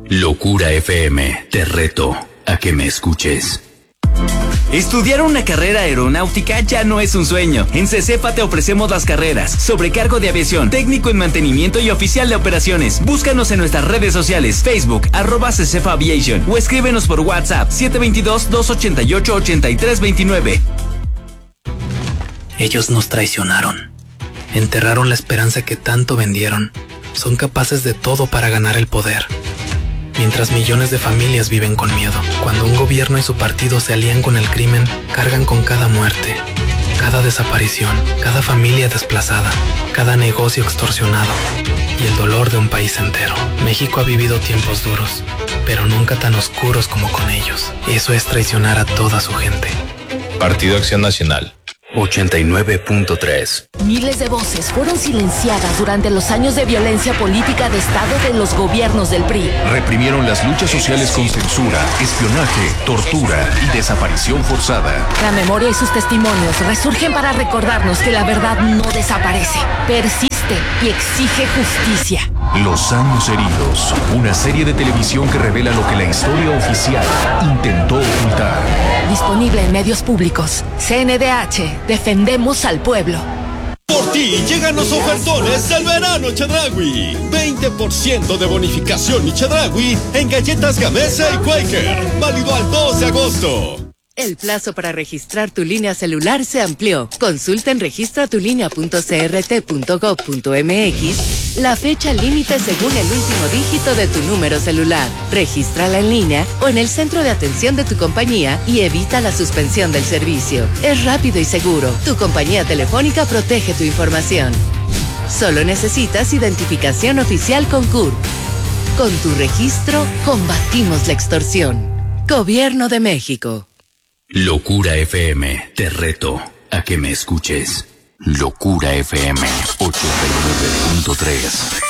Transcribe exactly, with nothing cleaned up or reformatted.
Locura F M, te reto a que me escuches. Estudiar una carrera aeronáutica ya no es un sueño. En CECEFA te ofrecemos las carreras sobrecargo de aviación, técnico en mantenimiento y oficial de operaciones. Búscanos en nuestras redes sociales, Facebook, arroba CECEFA Aviation, o escríbenos por WhatsApp siete dos dos, dos ocho ocho, ocho tres dos nueve. Ellos nos traicionaron. Enterraron la esperanza que tanto vendieron. Son capaces de todo para ganar el poder. Mientras millones de familias viven con miedo. Cuando un gobierno y su partido se alían con el crimen, cargan con cada muerte, cada desaparición, cada familia desplazada, cada negocio extorsionado y el dolor de un país entero. México ha vivido tiempos duros, pero nunca tan oscuros como con ellos. Eso es traicionar a toda su gente. Partido Acción Nacional. ochenta y nueve punto tres. Miles de voces fueron silenciadas durante los años de violencia política de Estado de los gobiernos del P R I. Reprimieron las luchas sociales con censura, espionaje, tortura y desaparición forzada. La memoria y sus testimonios resurgen para recordarnos que la verdad no desaparece, persiste y exige justicia. Los años heridos, una serie de televisión que revela lo que la historia oficial intentó ocultar. Disponible en medios públicos. C N D H, defendemos al pueblo. Por ti llegan los ofertones del verano Chedraui. veinte por ciento de bonificación y Chedraui en galletas Gamesa y Quaker. Válido al dos de agosto. El plazo para registrar tu línea celular se amplió. Consulta en registra tu línea punto c r t punto gov punto m x la fecha límite según el último dígito de tu número celular. Regístrala en línea o en el centro de atención de tu compañía y evita la suspensión del servicio. Es rápido y seguro. Tu compañía telefónica protege tu información. Solo necesitas identificación oficial con C U R P. Con tu registro, combatimos la extorsión. Gobierno de México. Locura F M, te reto a que me escuches. Locura F M ochenta y nueve punto tres.